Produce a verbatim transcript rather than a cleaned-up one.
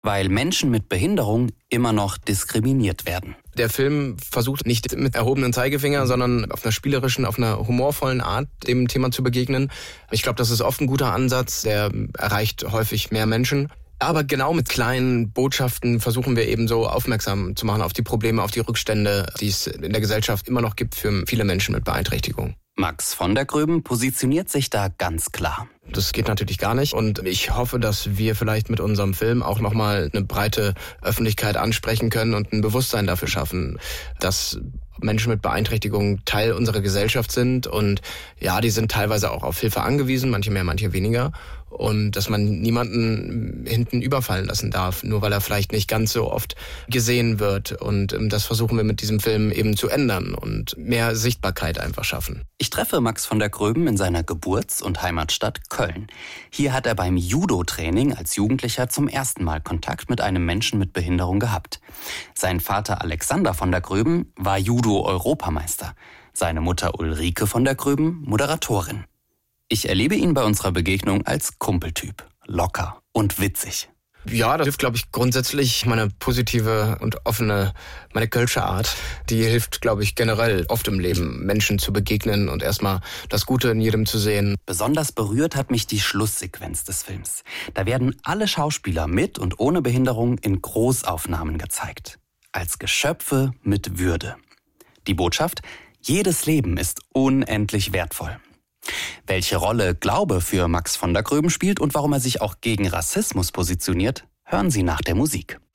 Weil Menschen mit Behinderung immer noch diskriminiert werden. Der Film versucht nicht mit erhobenen Zeigefinger, sondern auf einer spielerischen, auf einer humorvollen Art dem Thema zu begegnen. Ich glaube, das ist oft ein guter Ansatz, der erreicht häufig mehr Menschen. Aber genau mit kleinen Botschaften versuchen wir eben so aufmerksam zu machen auf die Probleme, auf die Rückstände, die es in der Gesellschaft immer noch gibt für viele Menschen mit Beeinträchtigung. Max von der Gröben positioniert sich da ganz klar. Das geht natürlich gar nicht und ich hoffe, dass wir vielleicht mit unserem Film auch nochmal eine breite Öffentlichkeit ansprechen können und ein Bewusstsein dafür schaffen, dass Menschen mit Beeinträchtigung Teil unserer Gesellschaft sind und ja, die sind teilweise auch auf Hilfe angewiesen, manche mehr, manche weniger. Und dass man niemanden hinten überfallen lassen darf, nur weil er vielleicht nicht ganz so oft gesehen wird. Und das versuchen wir mit diesem Film eben zu ändern und mehr Sichtbarkeit einfach schaffen. Ich treffe Max von der Gröben in seiner Geburts- und Heimatstadt Köln. Hier hat er beim Judo-Training als Jugendlicher zum ersten Mal Kontakt mit einem Menschen mit Behinderung gehabt. Sein Vater Alexander von der Gröben war Judo-Europameister. Seine Mutter Ulrike von der Gröben Moderatorin. Ich erlebe ihn bei unserer Begegnung als Kumpeltyp, locker und witzig. Ja, das hilft, glaube ich, grundsätzlich meine positive und offene, meine Kölsche Art. Die hilft, glaube ich, generell oft im Leben, Menschen zu begegnen und erstmal das Gute in jedem zu sehen. Besonders berührt hat mich die Schlusssequenz des Films. Da werden alle Schauspieler mit und ohne Behinderung in Großaufnahmen gezeigt. Als Geschöpfe mit Würde. Die Botschaft: Jedes Leben ist unendlich wertvoll. Welche Rolle Glaube für Max von der Gröben spielt und warum er sich auch gegen Rassismus positioniert, hören Sie nach der Musik.